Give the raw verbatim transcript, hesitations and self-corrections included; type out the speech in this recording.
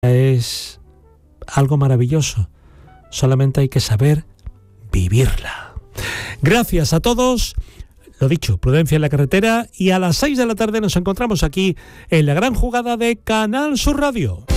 es algo maravilloso, solamente hay que saber vivirla. Gracias a todos, lo dicho, prudencia en la carretera, y a las seis de la tarde nos encontramos aquí en la gran jugada de Canal Sur Radio.